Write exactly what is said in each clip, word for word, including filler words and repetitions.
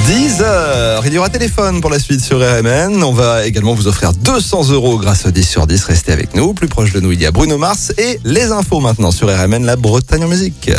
dix heures. Il y aura téléphone pour la suite sur R M N. On va également vous offrir deux cents euros grâce au dix sur dix. Restez avec nous. Plus proche de nous, il y a Bruno Mars et les infos maintenant sur R M N, la Bretagne en musique.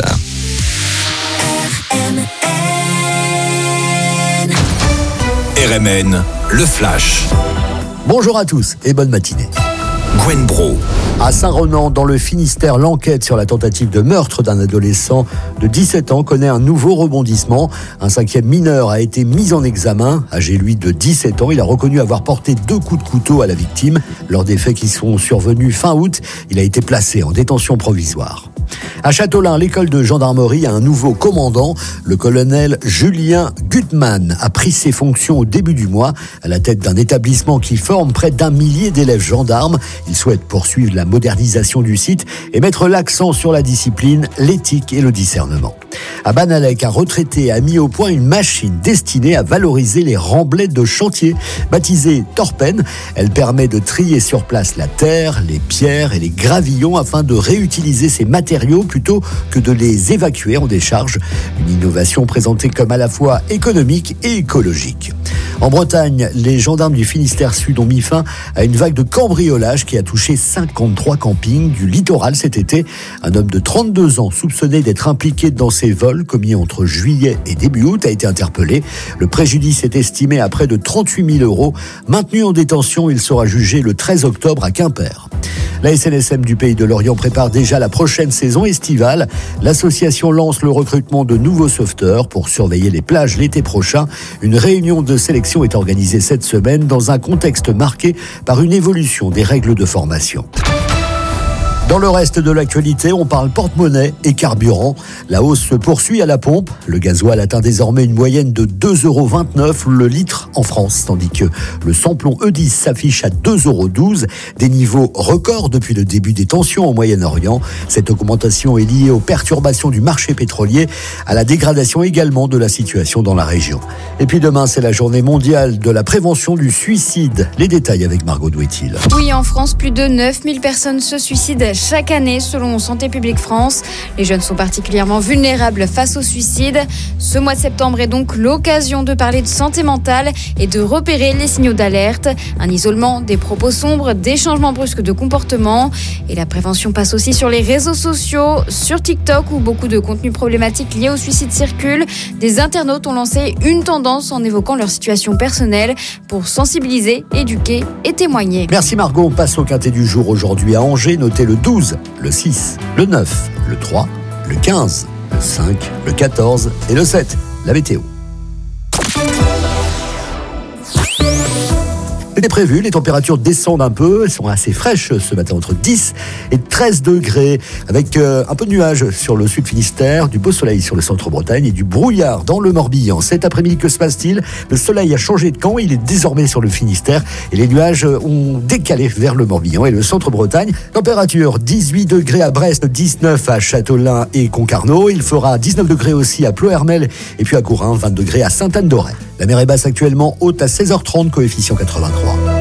R M N, le flash. Bonjour à tous et bonne matinée. Gwen Bro. À Saint-Ronan, dans le Finistère, l'enquête sur la tentative de meurtre d'un adolescent de dix-sept ans connaît un nouveau rebondissement. Un cinquième mineur a été mis en examen. Âgé, lui, de dix-sept ans, il a reconnu avoir porté deux coups de couteau à la victime. Lors des faits qui sont survenus fin août, il a été placé en détention provisoire. À Châteaulin, l'école de gendarmerie a un nouveau commandant. Le colonel Julien Gutmann a pris ses fonctions au début du mois à la tête d'un établissement qui forme près d'un millier d'élèves gendarmes. Il souhaite poursuivre la modernisation du site et mettre l'accent sur la discipline, l'éthique et le discernement. À Banalec, un retraité a mis au point une machine destinée à valoriser les remblais de chantier. Baptisée Torpen, elle permet de trier sur place la terre, les pierres et les gravillons afin de réutiliser ces matériaux plutôt que de les évacuer en décharge. Une innovation présentée comme à la fois économique et écologique. En Bretagne, les gendarmes du Finistère Sud ont mis fin à une vague de cambriolage qui a touché cinquante-trois campings du littoral cet été. Un homme de trente-deux ans soupçonné d'être impliqué dans ces vols commis entre juillet et début août a été interpellé. Le préjudice est estimé à près de trente-huit mille euros. Maintenu en détention, il sera jugé le treize octobre à Quimper. La S N S M du Pays de Lorient prépare déjà la prochaine saison estivale. L'association lance le recrutement de nouveaux sauveteurs pour surveiller les plages l'été prochain. Une réunion de sélection est organisée cette semaine dans un contexte marqué par une évolution des règles de formation. Dans le reste de l'actualité, on parle porte-monnaie et carburant. La hausse se poursuit à la pompe. Le gasoil atteint désormais une moyenne de deux euros vingt-neuf le litre en France, tandis que le samplon E dix s'affiche à deux euros douze, des niveaux records depuis le début des tensions au Moyen-Orient. Cette augmentation est liée aux perturbations du marché pétrolier, à la dégradation également de la situation dans la région. Et puis demain, c'est la journée mondiale de la prévention du suicide. Les détails avec Margot Douetil. Oui, en France, plus de neuf mille personnes se suicident chaque année selon Santé publique France. Les jeunes sont particulièrement vulnérables face au suicide. Ce mois de septembre est donc l'occasion de parler de santé mentale et de repérer les signaux d'alerte. Un isolement, des propos sombres, des changements brusques de comportement. Et la prévention passe aussi sur les réseaux sociaux, sur TikTok où beaucoup de contenus problématiques liés au suicide circulent. Des internautes ont lancé une tendance en évoquant leur situation personnelle pour sensibiliser, éduquer et témoigner. Merci Margot, on passe au quintet du jour aujourd'hui à Angers. Notez le douze, le six, le neuf, le trois, le quinze, le cinq, le quatorze et le sept. La météo. C'était prévu, les températures descendent un peu, elles sont assez fraîches ce matin entre dix et treize degrés, avec euh, un peu de nuages sur le sud Finistère, du beau soleil sur le centre Bretagne et du brouillard dans le Morbihan. Cet après-midi, que se passe-t-il ? Le soleil a changé de camp, il est désormais sur le Finistère et les nuages ont décalé vers le Morbihan et le centre Bretagne. Température dix-huit degrés à Brest, dix-neuf à Châteaulin et Concarneau. Il fera dix-neuf degrés aussi à Ploërmel et puis à Courin, vingt degrés à Sainte-Anne-d'Auray. La mer est basse actuellement, haute à seize heures trente, coefficient quatre-vingt-trois.